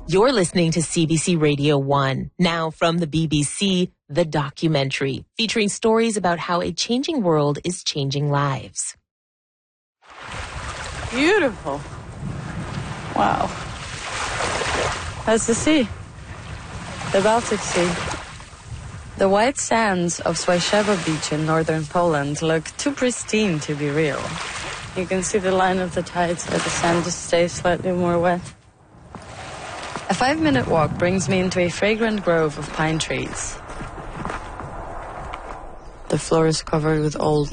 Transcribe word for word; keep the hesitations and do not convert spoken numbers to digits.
You're listening to C B C Radio one. Now from the B B C, The Documentary, featuring stories about how a changing world is changing lives. Beautiful. Wow. That's the sea. The Baltic Sea. The white sands of Swayszewo Beach in northern Poland look too pristine to be real. You can see the line of the tides where the sand just stays slightly more wet. A five-minute walk brings me into a fragrant grove of pine trees. The floor is covered with old